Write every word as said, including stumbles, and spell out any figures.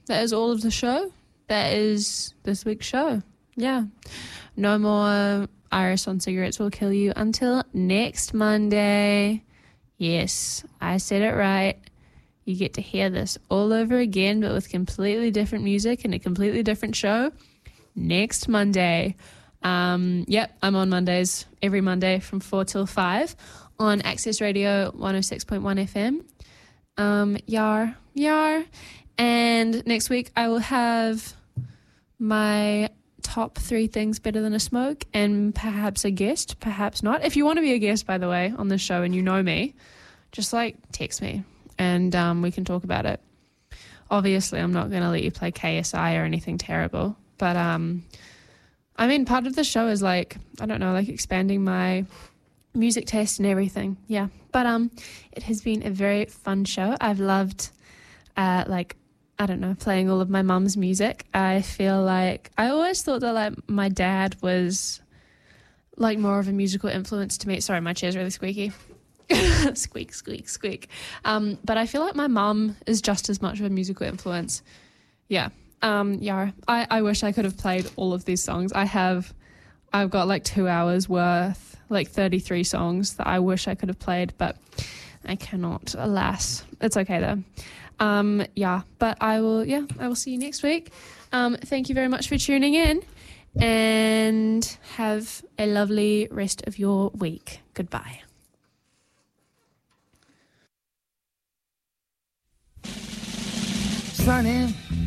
that is all of the show. That is this week's show. Yeah. No more Iris on Cigarettes Will Kill You until next Monday. Yes, I said it right. You get to hear this all over again, but with completely different music and a completely different show next Monday. Um, yep, I'm on Mondays, every Monday from four till five on Access Radio one oh six point one F M. Um, yar, yar. And next week I will have my top three things better than a smoke and perhaps a guest, perhaps not. If you want to be a guest, by the way, on this show and you know me, just like text me and um, we can talk about it. Obviously, I'm not going to let you play K S I or anything terrible, but um, I mean, part of the show is like, I don't know, like expanding my music taste and everything. Yeah, but um, it has been a very fun show. I've loved uh, like, I don't know, playing all of my mum's music. I feel like I always thought that like my dad was like more of a musical influence to me. Sorry, my chair's really squeaky. Squeak, squeak, squeak. Um, but I feel like my mum is just as much of a musical influence. Yeah. Um, yeah. I, I wish I could have played all of these songs. I have, I've got like two hours worth, like thirty-three songs that I wish I could have played, but I cannot, alas. It's okay though. Um, yeah, but I will, yeah, I will see you next week. Um, thank you very much for tuning in and have a lovely rest of your week. Goodbye. Sunny.